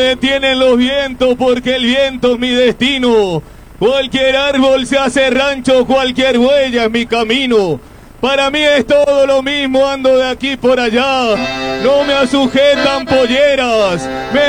detienen los vientos, porque el viento es mi destino. Cualquier árbol se hace rancho, cualquier huella es mi camino. Para mí es todo lo mismo, ando de aquí por allá. No me sujetan polleras.